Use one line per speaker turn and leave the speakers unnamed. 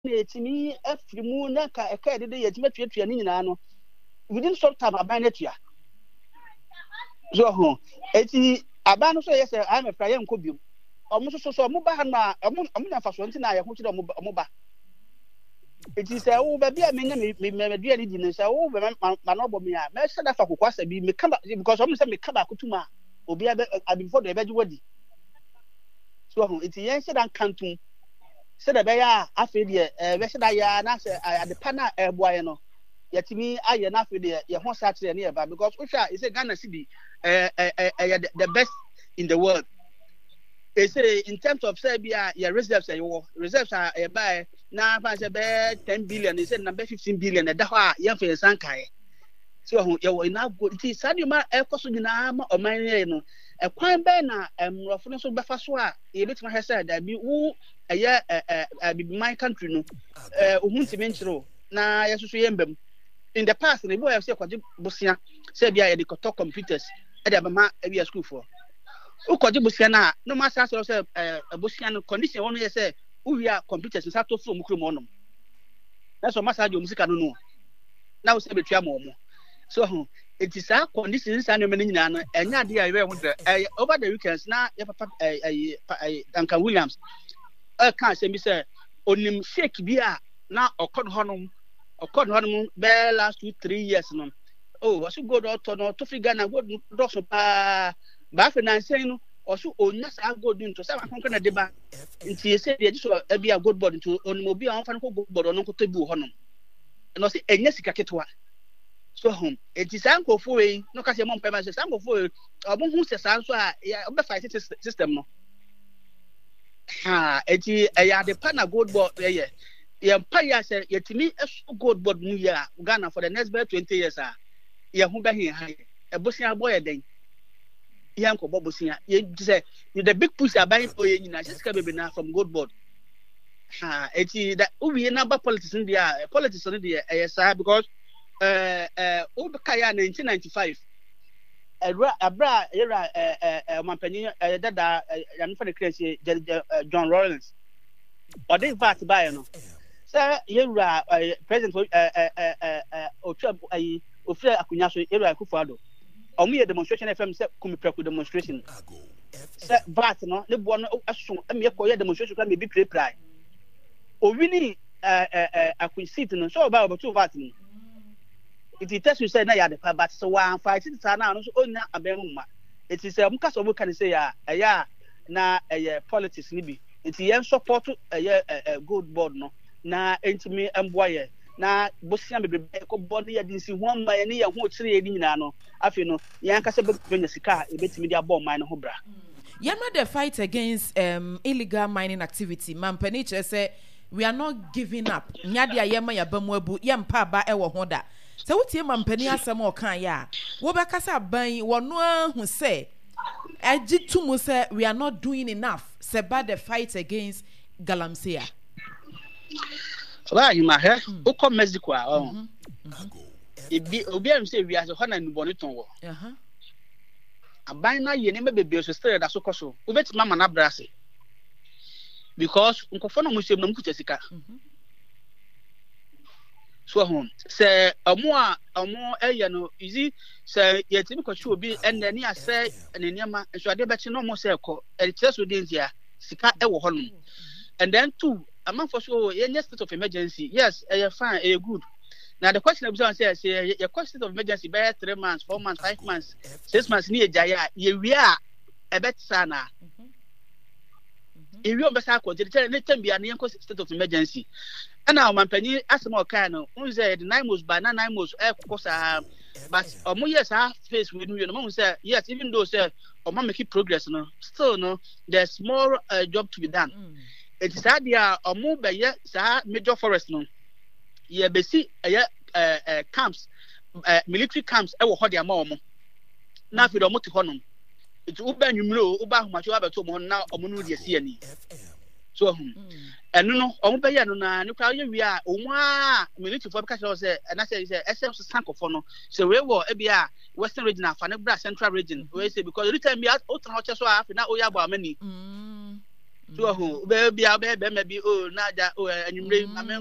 etimi afiri mu na ka eka de yetimi tuatua ni nyina no within short time aban na tua so ho eti aban no so yes I'm a prayer nko biom omo so omo ba ha na omo na fa so ntina ya ho kire omo ba eti say wo ba bia me nya me dua ni di ne say wo ba ma no bo me a me se da fa kokwa sa bi me ka because omo say me ka ba kutuma obi before the beji wodi so ho eti yen se dan kantum se da be ya afi de be se da ya na se ade pa na eboaye no yetimi aye na afi de ye ho sa kire ne ye ba because usha is Ghana city the best in the world. They say in terms of Serbia, your reserves are by now 10 billion, they said number 15 billion, and that's young for Sankai. So you now go to Saduma, Ecosudina, or mine, a quite banner, and Raffono Bafaswa, a little my said that be who a year my country, no, Umuntimentro, na Yasuyembem. In the past, the boy have said, Bosnia, Serbia, the Koto computers, at the Bama, a school for. Ukoji busiana no master so say busiana condition won say we are computers in sato from krum onom na so master jo musika no na we say betua mo so it is a conditions and many nyina no enya de ya we ho de over the weekends na ya papa Duncan Williams can say me say onim shake bia na okod honom be last 2-3 years no oh was go to no to figure na go do so pa ba finance no also onya sa gold into say akon na deba nti say dey so bia gold board into onimobi a onfa no gold board no ko tebu ho no no say enya sika ketwa so home it is ankofo we no ka say mo mpema say ankofo obo hu say san so a obe fight system no eti ya de pana gold board ye mpa ya say yetimi eso gold board mu ya Ghana for the next 20 years ye hu be hin han ebosia boy den yanko bobosia ye say the big push abai oye nyina sika bebe na from gold board eti that we number politics in there politics in there yes because ubekaya 1995 abra era mampani dada yan for the crazy John Rawlings or they vat by no say yera president otua ofia akunya so era Akufo-Addo omo demonstration FM say come preku demonstration say vat no le bo no aso am ye koye demonstration ka me bi pray o wini akusit no so ba obotu vat no it test you say na ya de pa but so one fight it na no so onya abem ma it is am ka so mo kan say ya na politics ni bi it yen support good board no na entimi emboye na bosia bebe ko body ya dinsi ho ma ya ne ya ho kire ya ni nyina no afi no yan ka se benya sika e betimi dia bomb mine ho bra
you know the fight against illegal mining activity mampani che say we are not giving up nyade ayema ya bamu abu yempa ba e wo ho da se wotie mampani asem o kan ya wo be kasa ban wono ahu se agitumu se we are not doing enough se ba the fight against galamsey
Right, my hair. Who come Mexico? Obi am say we are so hana ni boniton wo. Aban na ye ne mebebe so stay da so koso. Obeti mama na brase. Because nkofo na mo sem na mkuta sika. So home. Say omo eye no easy say yetimi kwachi obi enne ni ase eneniama so ade be chi no mo say ko e tire so dey ntia sika e wo honum. And then two a man for sure yes state of emergency yes fine good now the question is say your state of emergency by 3 months 4 months 5 months 6 months ni ejaya ye wi a bet sana e wi on be sa ko tell ne tambia ne yanko state of emergency ana o mampani asema o kan no unze the 9 months by 9 months kosa but omo yes face with you no mo say yes even though say o ma make progress no still no there's more job to be done. It is idea omo be ye sa major forest no ye be si camps military camps e wo ho dia ma omo na fi do mo ti ho no it uba nwumro uba ahomacho abeto mo na omo no de si ani so enu no omo be ye no na ne kwa ye wi a omo a military for ka say na say SM sankofo no so we wo e bia western region afa ne bra central region we say because every time we out o tan ho che so afi na o ya bo amani so ho be maybe o na ja o anwumre